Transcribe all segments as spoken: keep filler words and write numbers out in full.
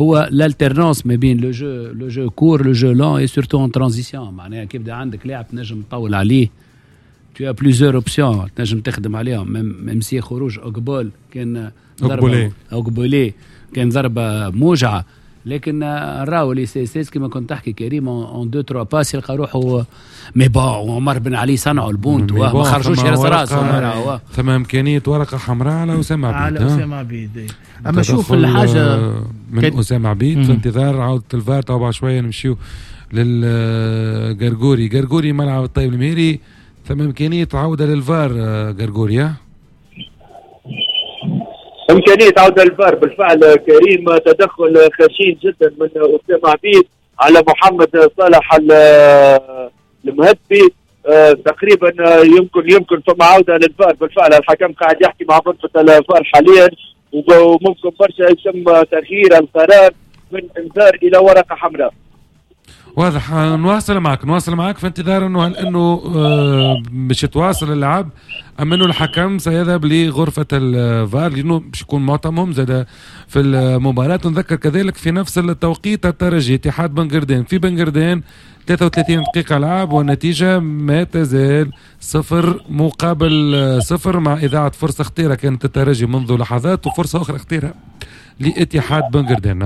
هو l'alternance ما بين لو جو لو جو كور لو جو لون اي سورتو ان ترانزيسيون. معناها كيف دا عندك لاعب تنجم تطول عليه tu as plusieurs options تنجم تخدم عليهم. ميم سي خروج أقبال كان ضربة أقبالي كان ضربة موجعة، لكن راو لي سي سي كما كنت تحكي كريم اون دو تروا باس يلقى روحه مي بون. عمر بن علي صنعوا البونت وما خرجوش راس راسهم. ثم امكانيه ورقه حمراء على اسامه عبيد. على اسامه عبيد. اما شوف الحاجه من كد... اسامه عبيد في انتظار عوده الفار. طبعا شويه نمشيو للجرجوري. جرجوري ملعب الطيب المهيري، ثم امكانيه عوده للفار. جرجوريا إمكانية عودة الفار بالفعل كريم. تدخل خشين جدا من أسامة عبيد على محمد صالح المهدي. آه تقريبا يمكن يمكن ثم عودة للفار بالفعل. الحكم قاعد يحكي مع غرفة الفار حاليا، وممكن برشا يتم تغيير القرار من انذار إلى ورقة حمراء. واضح. نواصل معك نواصل معك في انتظار انه هل انه آه مش تواصل اللعب ام انه الحكم سيذهب لغرفه الفار لانه باش يكون معتمهم زاد في المباراه. نذكر كذلك في نفس التوقيت الترجي اتحاد بنغردان في بنغردان ثلاثة وثلاثين دقيقه لعب والنتيجه ما تزال صفر مقابل صفر مع اذاعه فرصه خطيره كانت الترجي منذ لحظات وفرصه اخرى خطيره لاتحاد بنغردان.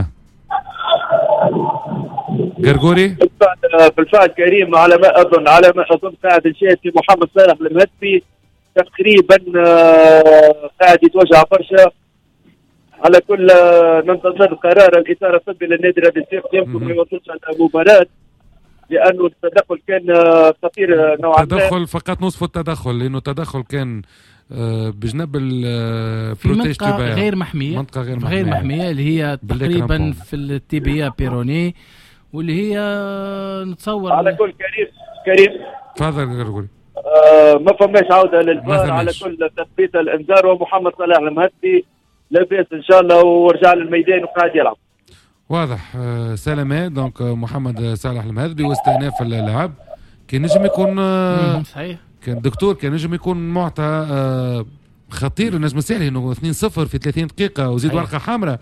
جرجوري بالفعل كريم على ما اظن على ما اظن قاعد الشيء في محمد صالح المهدي تقريبا قاعد يتوجع برشا. على كل ننتظر قرار الاطار الطبي للنادي الرياضي يمكن ما يوصلش المباراه لانه التدخل كان خطير نوعا ما. تدخل فقط نصف التدخل لانه التدخل كان بجنب البروتيج في منطقه غير محميه منطقه غير محميه, غير محمية اللي هي تقريبا في التيبيا بيروني واللي هي نتصور على كل كريم كريم تفضل جرجوري. آه ما فماش عوده للفار على كل تثبيت الانذار. ومحمد صلاح المهدي لاباس ان شاء الله ورجع للميدان وقاعد يلعب. واضح. آه سلامات دونك محمد صلاح المهدي واستئناف اللعب. كان نجم يكون آه صحيح كان دكتور كان نجم يكون معطى آه خطير. النجم السهل انه اثنين صفر في ثلاثين دقيقه وزيد ورقه حمراء.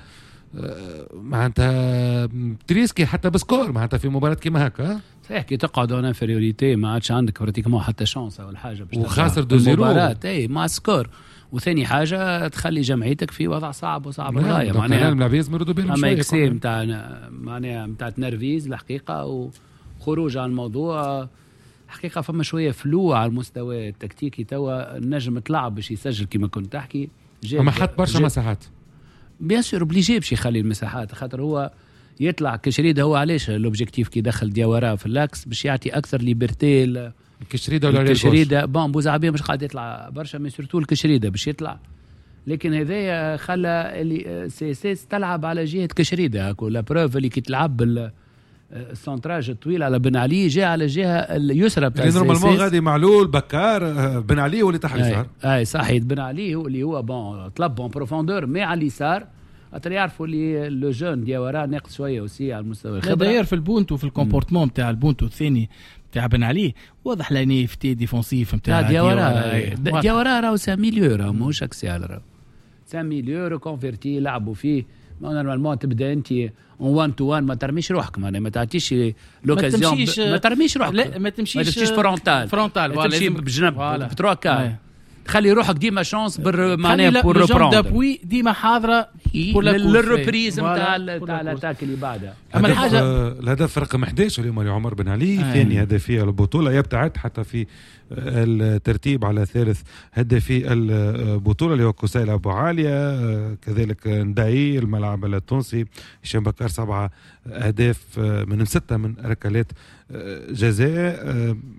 معناتها تريسكي حتى بسكور معناتها في مباراة كيما هكا. صحيح كي تقعد اون انفيريوريتي ما عادش عندك براتيكمون حتى شانس او حاجه وخاسر دو زيرو اي مع سكور. وثاني حاجه تخلي جمعيتك في وضع صعب وصعب للغايه. معناها الملاعبيز يردوا بالهم شويه. اما اكسي نتاع معناها نتاع تنرفيز الحقيقه وخروج على الموضوع حقيقه فما شويه فلو على المستوى التكتيكي. توا النجم تلعب باش يسجل كما كنت تحكي. اما حط برشا مساحات بيان سور اوبليجي باش يخلي المساحات خاطر هو يطلع كشريده. هو علاش لوبجيكتيف كي دخل دياورا في اللاكس باش يعطي اكثر ليبرتي كشريده ولا كشريده. بون بوزعبيه مش قاعد يطلع برشا مي سورتو الكشريده باش يطلع. لكن هذايا خلى اللي سي سي تلعب على جهه كشريده هاكو. لا بروف اللي كي تلعب بال السنتراج الطويل على بن علي جاء على الجهه اليسرى بتاع السي نورمالمون غادي معلول بكار بن علي هو اللي تحت اليسار. اي صحيح بن علي هو اللي هو بون طلب بون بروفوندور مي على اليسار. خاطر يعرفوا اللي لو جون دياورا ناقص شويه وسي على المستوى الخبره. داير في البونتو في الكومبورتمون نتاع البونتو الثاني نتاع بن علي واضح لاني فتي ديفونسيف نتاع دياورا. دياورا راهو سان ميليو راهو ماهوش اكسيال راهو سان ميليو ريكونفيرتي لعبوا فيه. نورمالمون تبدا انت اون وان تو وان ما ترميش روحك معناها ما تعطيش لوكازيون ما ترميش روحك. لا ما تمشيش ما تمشيش فرونتال فرونتال ولا تمشي بجنب بتروا كار. خلي روحك ديما شانس بر معناها بور ريبروندر دابوي ديما حاضره للريبريز نتاع نتاع الاتاك اللي بعدها. اما الحاجه الهدف رقم احد عشر اليوم لعمر بن علي ثاني هدفيه البطوله يبتعد حتى في الترتيب على ثالث هدفي البطوله اللي هو كسيل ابو عاليه. كذلك نداي الملعب التونسي هشام بكر سبعه اهداف من سته من ركلات جزاء.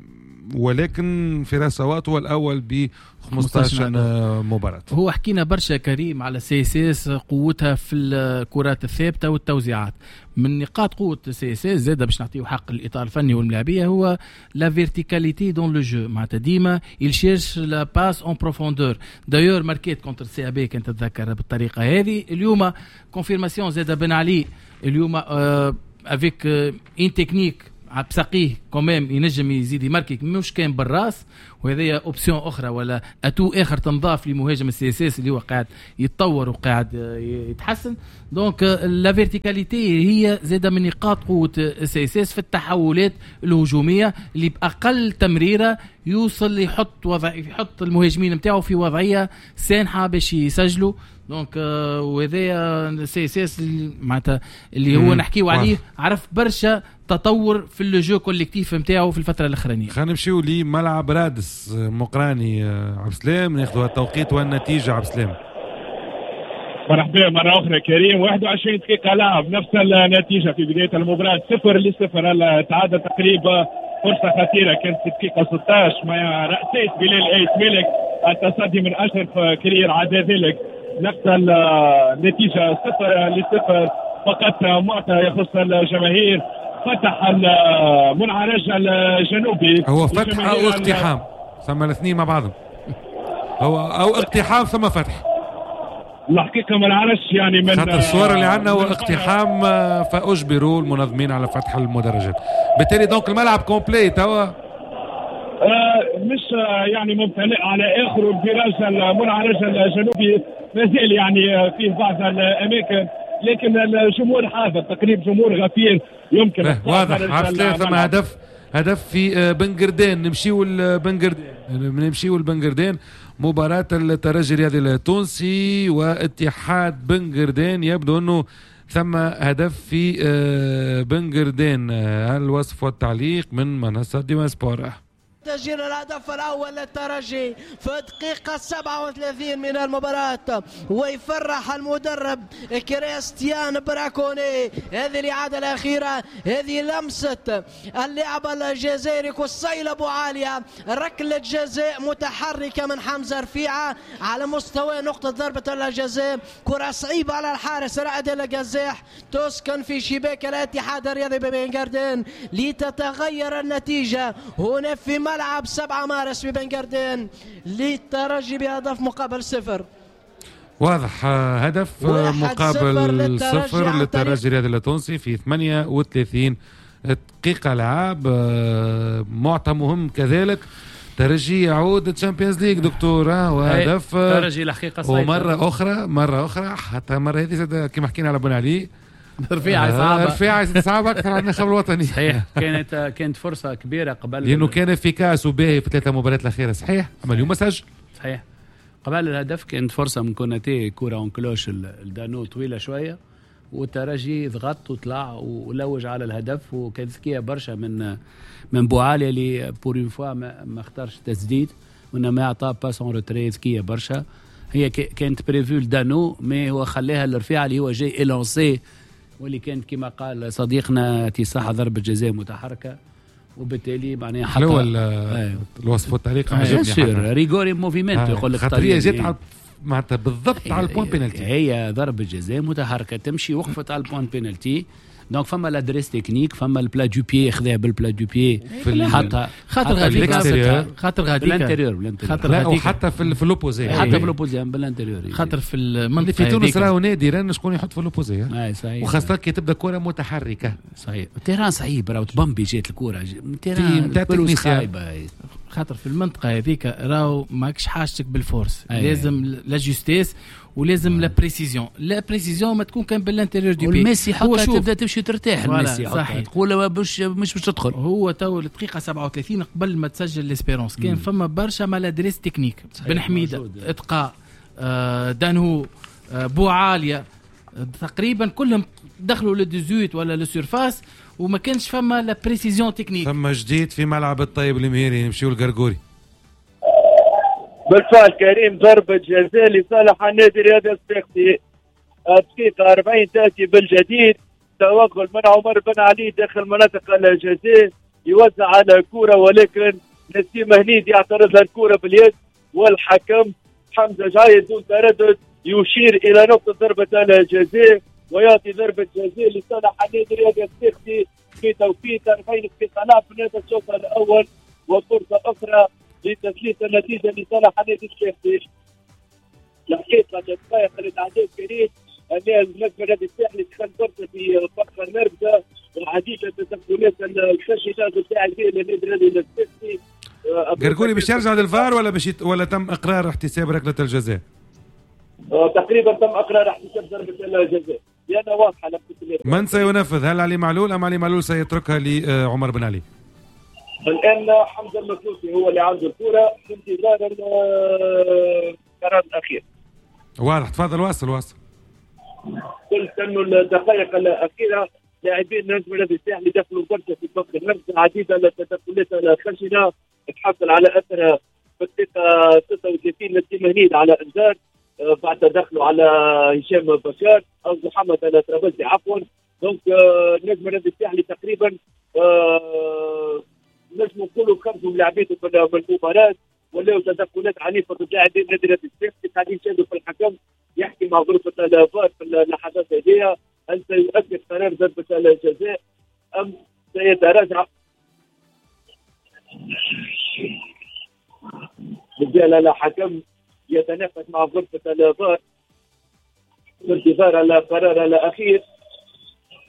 ولكن فراس سوات هو الاول ب خمسة عشر مباراه. هو حكينا برشا كريم على سي اس اس قوتها في الكرات الثابته والتوزيعات. من نقاط قوه سي اس اس زاد باش نعطيه حق الاطار الفني والملاعبيه هو لا فيرتيكاليتي دون لو جو. معناتها ديما يلشيرش لا باس اون بروفوندور. دايور ماركيت كونتر سي ابي كنت تتذكر بالطريقه هذه. اليوم كونفيرماسيون زاد بن علي اليوم افيك ان تكنيك بساقيه كوميم ينجم يزيد يماركي مش كان بالراس وهذه اوبسيون اخرى ولا اتو اخر تنضاف لمهاجم السي اس اس اللي هو قاعد يتطور وقاعد يتحسن. دونك لا فيرتيكاليتي هي زاده من نقاط قوه السي اس اس في التحولات الهجوميه اللي باقل تمريره يوصل يحط وضع يحط المهاجمين نتاعو في وضعيه سانحه باش يسجلوا. دونك وهذا السي اس اس معناتها اللي هو نحكيو عليه عرف برشا تطور في اللجو كوليكتيف نتاعو في الفتره الاخرانيه. خلينا نمشيو لملعب رادس مقراني عبد السلام ناخذوا التوقيت والنتيجه. عبد السلام مرحبا مرة أخرى كريم. واحد وعشرين دقيقة لعب نفس النتيجة في بداية المباراة صفر لصفر. التعادل تقريبا فرصة خطيرة كانت في دقيقة ستة عشر مع رأسية بلال أيت ملك التصدي من أشرف كرير. عدا ذلك نفس النتيجة صفر لصفر فقط. معطى يخص الجماهير فتح المنعرج الجنوبي. هو فتح أو اقتحام ثم الاثنين مع بعضهم هو أو اقتحام ثم فتح الحقيقة ما نعرفش يعني من خاطر الصور اللي عندنا هو اقتحام فأجبروا المنظمين على فتح المدرجات. بالتالي دونك الملعب كومبليت هو آه مش يعني ممتلئ على آخر. الفراج المنعرج الجنوبي مازال يعني فيه بعض الأماكن لكن الجمهور حاضر تقريبا جمهور غفير يمكن واضح. عرفت ثم هدف هدف في بنقردين. نمشيو لبنقردين نمشيو لبنقردين مباراة الترجي الرياضي التونسي واتحاد بنقردين. يبدو انه ثم هدف في بنقردين. الوصف والتعليق من منصة ديما سبور. تسجيل الهدف الأول للترجي في الدقيقة سبعة وثلاثين من المباراة ويفرح المدرب كريستيان براكوني. هذه الإعادة الأخيرة هذه لمسة اللاعب الجزائري قصيل أبو عالية. ركلة جزاء متحركة من حمزة رفيعة على مستوى نقطة ضربة الجزاء. كرة صعيبة على الحارس رائد القزاح تسكن في شباك الاتحاد الرياضي ببنقردين لتتغير النتيجة هنا في ملعب سبعة مارس ببنقردين للترجي بهدف مقابل صفر. واضح هدف مقابل صفر للترجي الرياضي التونسي في ثمانية وثلاثين دقيقة لعب. معطى مهم كذلك ترجي يعود تشامبيونز ليج دكتور وهدف ترجي الحقيقة ومرة أخرى مرة أخرى حتى مرة هذه كما حكينا على بن علي رفيعة صعبة رفيعة صعبة أكثر عن النخب الوطني. صحيح كانت كانت فرصة كبيرة قبل لأنه كان افيكاس وباهي في ثلاثة مباريات الأخيرة. صحيح أما اليوم سجل. صحيح قبل الهدف كانت فرصة من كوناتي كرة اونكلوش الدانو طويلة شوية والترجي ضغط وطلع ولوج على الهدف وكانت ذكية برشا من من بوعالي اللي بور اون فوا ما, ما اختارش تسديد وإنما أعطى باس اون روتري ذكية برشا. هي كانت بريفيو الدانو ما هو خلاها الرفيعة اللي هو جاي إلانسي واللي كانت كما قال صديقنا تصح ضربة جزاء متحركة وبالتالي معناها حتى هو الوصف والتعليق عجبني ريغوري موفيمنت يقول لك خاطرية جات على معناتها بالضبط على البوان بينالتي. هي ضربة جزاء متحركة تمشي وقفت على البوان بينالتي. دونك فما لادريس تكنيك فما البلا دو بيي خذاها بالبلا دو بيي حتى خاطر غاديك خاطر غاديك بالانتيريور خاطر غاديك وحتى في في الاوبوزي حتى في الاوبوزي بالانتيريور خاطر في المنطقه في تونس راهو نادرا شكون يحط في الاوبوزي. اي صحيح وخاصه كي تبدا كره متحركه. صحيح تيران صعيب راهو تبامبي جات الكره تيران نتاع خايبه خاطر في المنطقه هذيك راهو ماكش حاجتك بالفورس. لازم لا جوستيس ولازم لا بريسيزيون. لا بريسيزيون ما تكون كان بالانتيريور دو بي. والميسي حتى تبدا تمشي ترتاح الميسي صحيح تقول مش مش باش تدخل. هو تو الدقيقه سبعة وثلاثين قبل ما تسجل ليسبيرونس كان فما برشا مالادريس تكنيك. بن حميده اتقاء آه دانهو آه بوعاليا آه تقريبا كلهم دخلوا للديزويت ولا للسيرفاس وما كانش فما لا بريسيزيون تكنيك. فما جديد في ملعب الطيب المهيري نمشيو للقرقوري. بالفعل كريم ضربة جزاء لصالح النادي الرياضي الصفاقسي. الدقيقة أربعين تأتي بالجديد. توغل من عمر بن علي داخل مناطق الجزاء يوزع على كورة ولكن نسيم هنيدي يعترض للكورة باليد والحكم حمزة جايد دون تردد يشير إلى نقطة ضربة الجزاء ويعطي ضربة جزاء لصالح النادي الرياضي الصفاقسي في توقيت أربعين دقيقة لعب في هذا الشوط الأول وفرصة أخرى لتثليث النتيجة لصالح النادي الصفاقسي. الحقيقة تتفايق التعديل كريم أن المجمع النادي الساحلي دخل فرصة في فقرة المركزة وعديد التدخلات الخشنة بتاع النادي الرياضي الصفاقسي قرقولي باش يرجع للفار ولا باش يت... ولا تم اقرار احتساب ركله الجزاء؟ آه تقريبا تم اقرار احتساب ضربه الجزاء لانها واضحه. من سينفذ؟ هل علي معلول ام علي معلول سيتركها لعمر بن علي؟ الان حمزه المسلوسي هو اللي عنده الكره في انتظار القرار الاخير. واضح. تفضل واصل واصل. قلت انه الدقائق الاخيره لاعبين نجم النادي الساحلي دخلوا برشا في الوقت المركز عديده التدخلات الخشنه تحصل على اثرها في الدقيقه ستة وثلاثين الثمانين على انذار بعد دخلوا على هشام بشار او محمد الترابلسي عفوا. دونك نجم النادي الساحلي تقريبا نجم نقولوا خرجوا من لعبته في المباراه ولاو تدخلات عنيفه ضد لاعبين نادي الساحلي. قاعدين يشاهدوا في الحكم يحكي مع غرفه الفار في اللحظات هذه هل سيؤكد قرار ضربه الجزاء ام سيتراجع؟ بالفعل الحكم يتنافس مع غرفه الفار في انتظار القرار الاخير.